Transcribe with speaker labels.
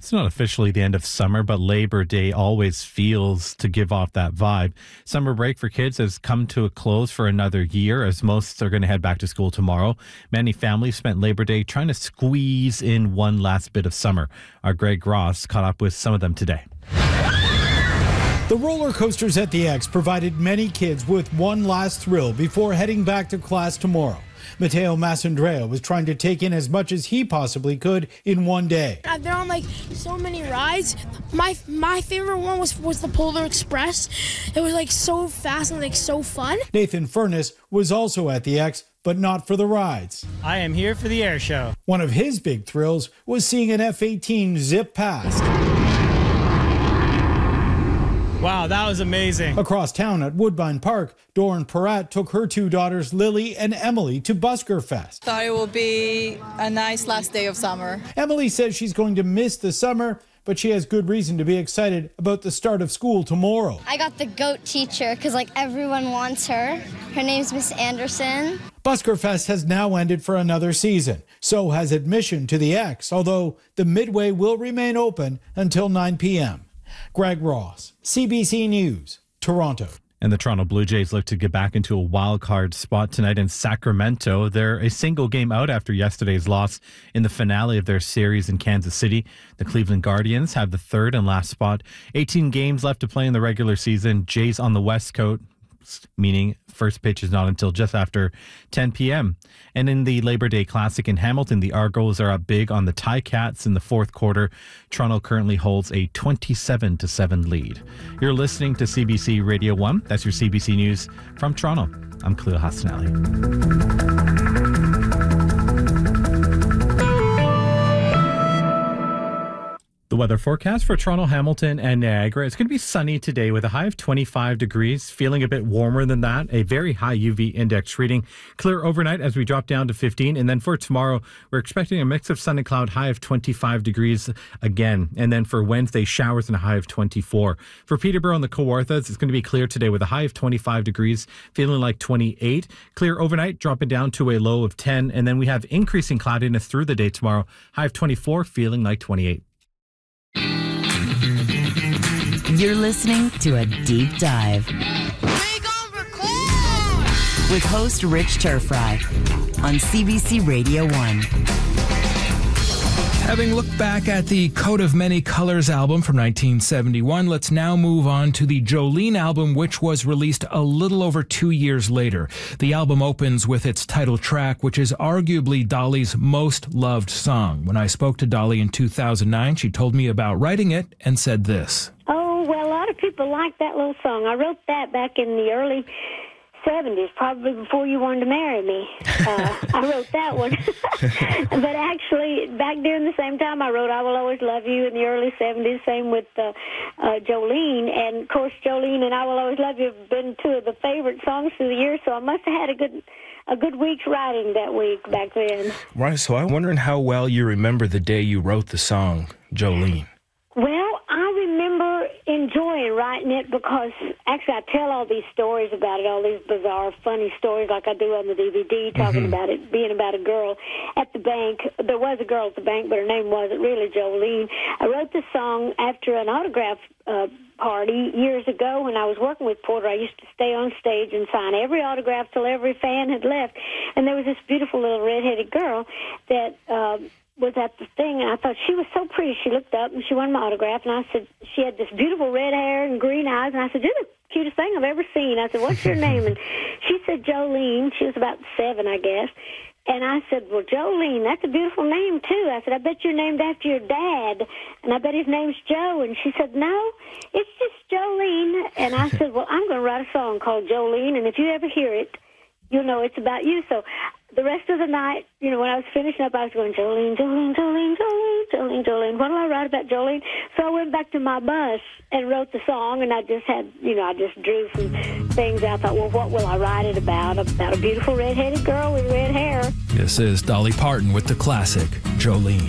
Speaker 1: It's not officially the end of summer, but Labor Day always feels to give off that vibe. Summer break for kids has come to a close for another year, as most are going to head back to school tomorrow. Many families spent Labor Day trying to squeeze in one last bit of summer. Our Greg Ross caught up with some of them today.
Speaker 2: The roller coasters at the X provided many kids with one last thrill before heading back to class tomorrow. Mateo Massandrea was trying to take in as much as he possibly could in one day.
Speaker 3: They're on so many rides. My favorite one was the Polar Express. It was so fast and so fun.
Speaker 2: Nathan Furness was also at the X, but not for the rides.
Speaker 4: I am here for the air show.
Speaker 2: One of his big thrills was seeing an F-18 zip past.
Speaker 4: Wow, that was amazing.
Speaker 2: Across town at Woodbine Park, Doran Peratt took her two daughters, Lily and Emily, to Busker Fest.
Speaker 5: Thought it will be a nice last day of summer.
Speaker 2: Emily says she's going to miss the summer, but she has good reason to be excited about the start of school tomorrow.
Speaker 6: I got the GOAT teacher because everyone wants her. Her name's Miss Anderson.
Speaker 2: Busker Fest has now ended for another season. So has admission to the X, although the Midway will remain open until 9 p.m. Greg Ross, CBC News, Toronto.
Speaker 1: And the Toronto Blue Jays look to get back into a wild card spot tonight in Sacramento. They're a single game out after yesterday's loss in the finale of their series in Kansas City. The Cleveland Guardians have the third and last spot. 18 games left to play in the regular season. Jays on the West Coast, meaning first pitch is not until just after 10 p.m. And in the Labor Day Classic in Hamilton, the Argos are up big on the Ticats in the fourth quarter. Toronto currently holds a 27-7 lead. You're listening to CBC Radio 1. That's your CBC News from Toronto. I'm Khalil Hassanali. The weather forecast for Toronto, Hamilton, and Niagara. It's going to be sunny today with a high of 25 degrees, feeling a bit warmer than that. A very high UV index reading. Clear overnight as we drop down to 15. And then for tomorrow, we're expecting a mix of sun and cloud, high of 25 degrees again. And then for Wednesday, showers and a high of 24. For Peterborough and the Kawarthas, it's going to be clear today with a high of 25 degrees, feeling like 28. Clear overnight, dropping down to a low of 10. And then we have increasing cloudiness through the day tomorrow, high of 24, feeling like 28.
Speaker 7: You're listening to A Deep Dive with host Rich Turfry on CBC Radio 1.
Speaker 8: Having looked back at the Coat of Many Colors album from 1971, let's now move on to the Jolene album, which was released a little over 2 years later. The album opens with its title track, which is arguably Dolly's most loved song. When I spoke to Dolly in 2009, she told me about writing it and said this.
Speaker 9: Oh, well, a lot of people like that little song. I wrote that back in the early 70s, probably before you wanted to marry me. I wrote that one. But actually, back during the same time, I wrote I Will Always Love You in the early 70s, same with Jolene. And, of course, Jolene and I Will Always Love You have been two of the favorite songs of the year, so I must have had a good week's writing that week back then.
Speaker 8: Right, so I'm wondering how well you remember the day you wrote the song, Jolene.
Speaker 9: Well, I remember enjoying writing it because actually I tell all these stories about it, all these bizarre, funny stories like I do on the DVD, talking about it, being about a girl at the bank. There was a girl at the bank, but her name wasn't really Jolene. I wrote the song after an autograph party years ago when I was working with Porter. I used to stay on stage and sign every autograph till every fan had left. And there was this beautiful little redheaded girl that was at the thing, and I thought she was so pretty. She looked up, and she wanted my autograph, and I said, she had this beautiful red hair and green eyes, and I said, you're the cutest thing I've ever seen. I said, what's your name? And she said, Jolene. She was about 7, I guess. And I said, well, Jolene, that's a beautiful name, too. I said, I bet you're named after your dad, and I bet his name's Joe. And she said, no, it's just Jolene. And I said, well, I'm going to write a song called Jolene, and if you ever hear it, you'll know it's about you. So the rest of the night, when I was finishing up, I was going, Jolene, Jolene, Jolene, Jolene, Jolene, Jolene. What do I write about Jolene? So I went back to my bus and wrote the song, and I just had, I just drew some things out. I thought, well, what will I write it about? About a beautiful redheaded girl with red hair.
Speaker 8: This is Dolly Parton with the classic Jolene.